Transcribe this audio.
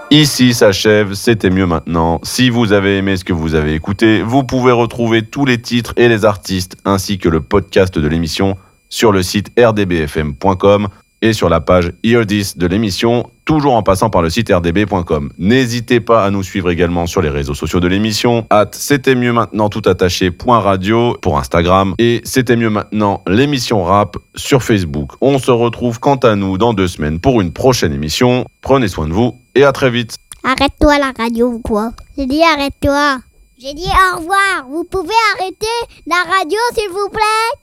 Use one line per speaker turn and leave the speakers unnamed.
Ici s'achève C'était mieux maintenant. Si vous avez aimé ce que vous avez écouté, vous pouvez retrouver tous les titres et les artistes ainsi que le podcast de l'émission sur le site rdbfm.com et sur la page Hear This de l'émission, toujours en passant par le site rdb.com. N'hésitez pas à nous suivre également sur les réseaux sociaux de l'émission, @c'était mieux maintenant tout attaché .radio pour Instagram et C'était mieux maintenant l'émission rap sur Facebook. On se retrouve quant à nous dans 2 semaines pour une prochaine émission. Prenez soin de vous et à très vite.
Arrête-toi la radio ou quoi? J'ai dit arrête-toi. J'ai dit au revoir. Vous pouvez arrêter la radio s'il vous plaît?